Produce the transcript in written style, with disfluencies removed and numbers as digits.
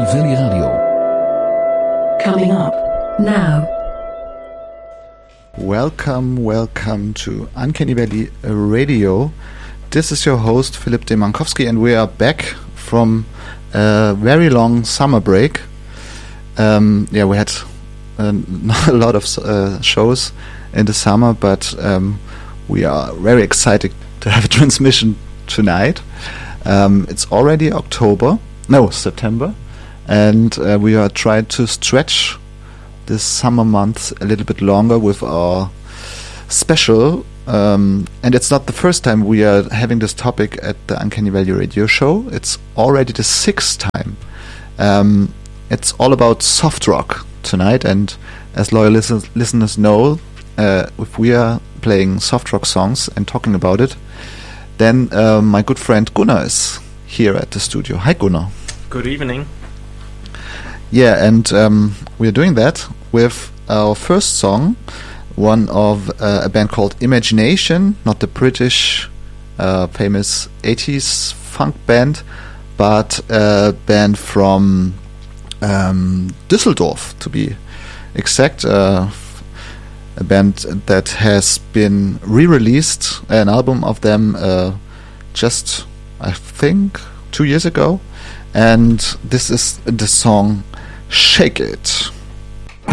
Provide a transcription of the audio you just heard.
Valley Radio. Coming up now. Welcome to Uncanny Valley Radio. This is your host, Philip Demankowski, and we are back from a very long summer break. We had not a lot of shows in the summer, but we are very excited to have a transmission tonight. It's already September, and we are trying to stretch this summer month a little bit longer with our special. And it's not the first time we are having this topic at the Uncanny Valley Radio show. It's already the sixth time. It's all about soft rock tonight, and as loyal listeners know, if we are playing soft rock songs and talking about it, then my good friend Gunnar is here at the studio. Hi, Gunnar. Good evening. Yeah, and we are doing that with our first song, one of a band called Imagination, not the British famous 80s funk band, but a band from Düsseldorf, to be exact. A band that has been re-released, an album of them just, I think, 2 years ago. And this is the song Shake It.